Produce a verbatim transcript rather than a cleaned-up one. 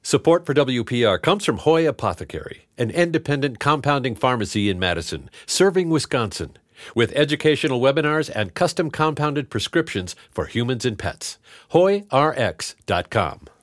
Support for W P R comes from Hoy Apothecary, an independent compounding pharmacy in Madison, serving Wisconsin, with educational webinars and custom compounded prescriptions for humans and pets. Hoy R X dot com.